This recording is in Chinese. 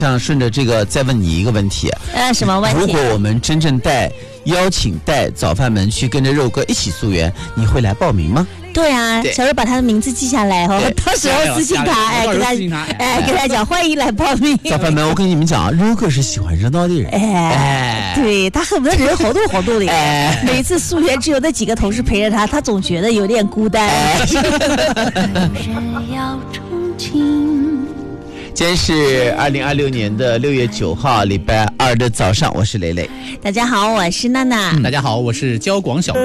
像顺着这个再问你一个问题， 什么问题？ 如果我们真正邀请早饭们去跟着肉哥一起溯源，你会来报名吗？ 对啊，小肉把他的名字记下来哦，到时候私信他，跟他讲欢迎来报名。 早饭们，我跟你们讲，肉哥是喜欢热闹的人， 对，他恨不得人好多好多的，每次溯源只有那几个同事陪着他，他总觉得有点孤单。 今天是2026年的6月9号，礼拜二的早上，我是蕾蕾。 大家好，我是娜娜。 大家好，我是焦广晓。